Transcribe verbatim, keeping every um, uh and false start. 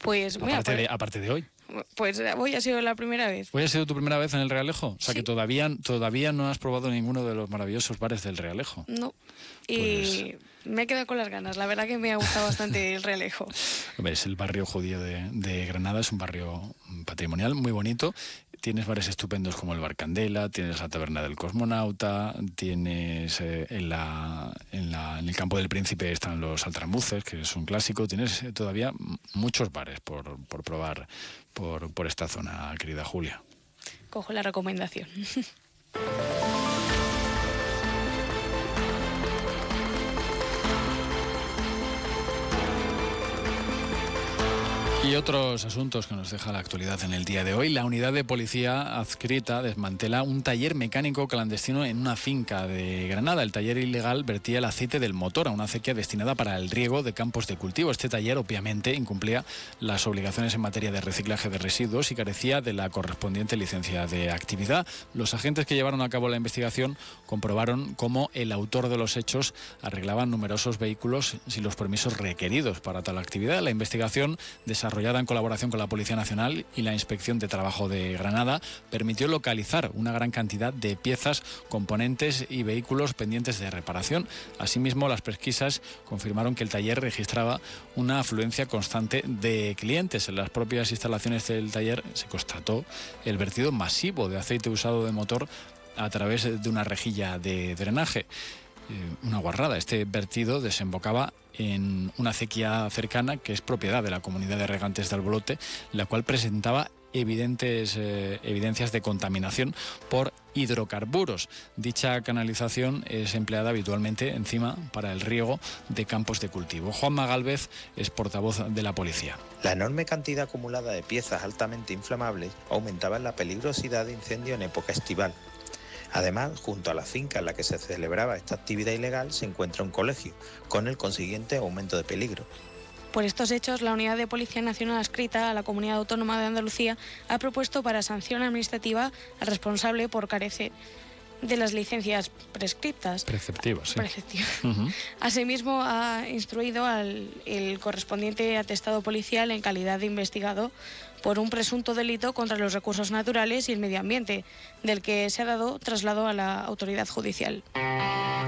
Pues mira, aparte, pues, de, aparte de hoy. Pues hoy ha sido la primera vez. ¿Hoy ha sido tu primera vez en el Realejo? O sea, Sí. que todavía, todavía no has probado ninguno de los maravillosos bares del Realejo. No. Y pues... me he quedado con las ganas. La verdad que me ha gustado bastante el Realejo. Es el barrio judío de, de Granada, es un barrio patrimonial muy bonito. Tienes bares estupendos como el Bar Candela, tienes la Taberna del Cosmonauta, tienes eh, en, la, en, la, en el Campo del Príncipe están los Altramuces, que es un clásico. Tienes eh, todavía muchos bares por, por probar por, por esta zona, querida Julia. Cojo la recomendación. Y otros asuntos que nos deja la actualidad en el día de hoy. La unidad de policía adscrita desmantela un taller mecánico clandestino en una finca de Granada. El taller ilegal vertía el aceite del motor a una acequia destinada para el riego de campos de cultivo. Este taller obviamente incumplía las obligaciones en materia de reciclaje de residuos y carecía de la correspondiente licencia de actividad. Los agentes que llevaron a cabo la investigación comprobaron cómo el autor de los hechos arreglaba numerosos vehículos sin los permisos requeridos para tal actividad. La investigación desarrollada en colaboración con la Policía Nacional y la Inspección de Trabajo de Granada, permitió localizar una gran cantidad de piezas, componentes y vehículos pendientes de reparación. Asimismo, las pesquisas confirmaron que el taller registraba una afluencia constante de clientes. En las propias instalaciones del taller se constató el vertido masivo de aceite usado de motor a través de una rejilla de drenaje. Una guarrada. Este vertido desembocaba en una acequia cercana que es propiedad de la comunidad de regantes de Albolote, la cual presentaba evidentes eh, evidencias de contaminación por hidrocarburos. Dicha canalización es empleada habitualmente encima para el riego de campos de cultivo. Juanma Gálvez es portavoz de la policía. La enorme cantidad acumulada de piezas altamente inflamables aumentaba la peligrosidad de incendio en época estival. Además, junto a la finca en la que se celebraba esta actividad ilegal se encuentra un colegio, con el consiguiente aumento de peligro. Por estos hechos, la Unidad de Policía Nacional adscrita a la Comunidad Autónoma de Andalucía ha propuesto para sanción administrativa al responsable por carecer de las licencias prescriptas. Preceptivas, sí. Preceptivas. Uh-huh. Asimismo, ha instruido al el correspondiente atestado policial en calidad de investigado por un presunto delito contra los recursos naturales y el medio ambiente, del que se ha dado traslado a la autoridad judicial.